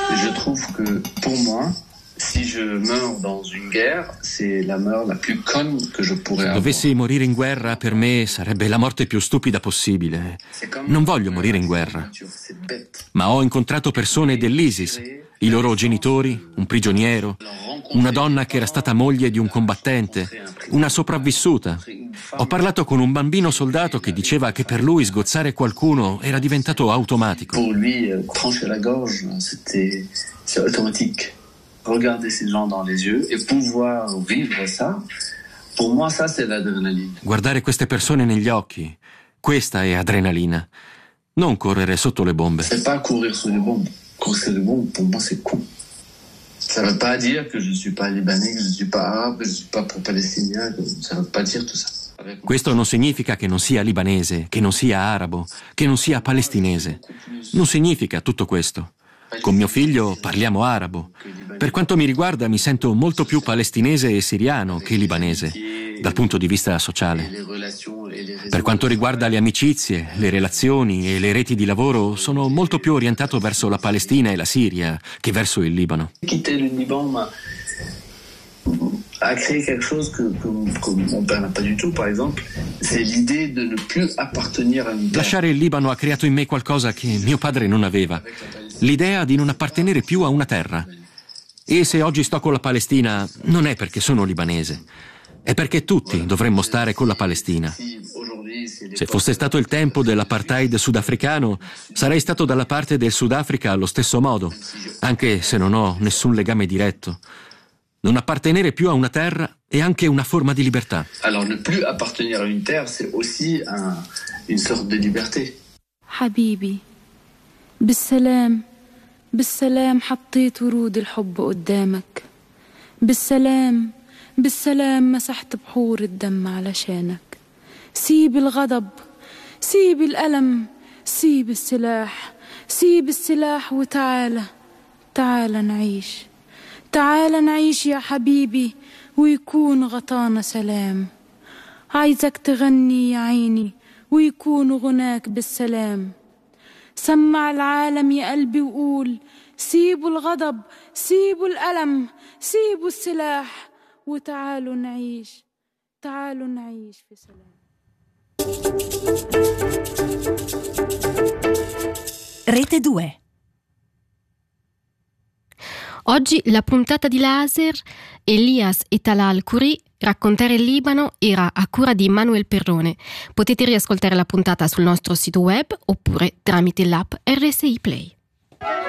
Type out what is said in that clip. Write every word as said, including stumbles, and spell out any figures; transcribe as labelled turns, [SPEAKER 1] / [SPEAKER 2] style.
[SPEAKER 1] Je trouve que pour moi, si je meurs dans une guerre, c'est la mort la plus conne que je pourrais avoir.
[SPEAKER 2] Dovessi morire in guerra, per me sarebbe la morte più stupida possibile. Non voglio morire in guerra. Ma ho incontrato persone dell'ISIS, i loro genitori, un prigioniero, una donna che era stata moglie di un combattente, una sopravvissuta. Ho parlato con un bambino soldato che diceva che per lui sgozzare qualcuno era diventato automatico.
[SPEAKER 1] Per lui, trancher la gorge, c'était c'est automatique. Regarder ces gens dans les yeux et pouvoir vivre ça, pour moi ça c'est l'adrénaline.
[SPEAKER 2] Guardare queste persone negli occhi, questa è adrenalina. Non correre sotto le bombe.
[SPEAKER 1] C'est pas courir sous les bombes. Courir sous les bombes, pour moi c'est con. Ça veut pas dire que je suis pas libanais, que je suis pas arabe, que je suis pas pro-palestinien, ça veut pas dire tout ça.
[SPEAKER 2] Questo non significa che non sia libanese, che non sia arabo, che non sia palestinese. Non significa tutto questo. Con mio figlio parliamo arabo. Per quanto mi riguarda mi sento molto più palestinese e siriano che libanese, dal punto di vista sociale. Per quanto riguarda le amicizie, le relazioni e le reti di lavoro, sono molto più orientato verso la Palestina e la Siria che verso il Libano.
[SPEAKER 1] Quitter le Liban ma a créé quelque chose que, que, que mon père n'a pas du tout, par exemple, c'est l'idée de ne plus appartenir à une terre.
[SPEAKER 2] Lasciare il Libano ha creato in me qualcosa che mio padre non aveva, l'idea di non appartenere più a una terra. E se oggi sto con la Palestina non è perché sono libanese, è perché tutti dovremmo stare con la Palestina. Se fosse stato il tempo dell'apartheid sudafricano, sarei stato dalla parte del Sudafrica allo stesso modo, anche se non ho nessun legame diretto. Non appartenere più a una terra è anche una forma di libertà.
[SPEAKER 1] Alors ne plus appartenir à une terre, c'est aussi un, une sorte de liberté.
[SPEAKER 3] حبيبي بالسلام بالسلام حطيت ورود الحب قدامك بالسلام بالسلام مسحت بحور الدم علشانك سيب الغضب سيب الألم سيب السلاح سيب السلاح وتعالى تعالى نعيش تعالى نعيش يا حبيبي ويكون غطانا سلام عايزك تغني يا عيني ويكون غناك بالسلام سمع العالم يا قلبي وقول سيبوا الغضب سيبوا الألم سيبوا السلاح وتعالوا نعيش تعالوا نعيش في سلام.
[SPEAKER 4] Rete due.
[SPEAKER 5] Oggi la puntata di Laser, Elias e Talal Khoury, Raccontare il Libano, era a cura di Manuel Perrone. Potete riascoltare la puntata sul nostro sito web oppure tramite l'app R S I Play.